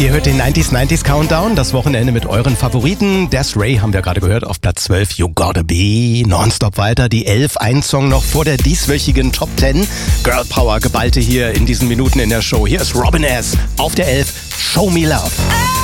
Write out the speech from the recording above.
Ihr hört den 90s Countdown, das Wochenende mit euren Favoriten. Des Ray haben wir gerade gehört auf Platz 12, You Gotta Be. Nonstop weiter, die 11, ein Song noch vor der dieswöchigen Top 10. Girl Power geballte hier in diesen Minuten in der Show. Hier ist Robin S. auf der 11, Show Me Love.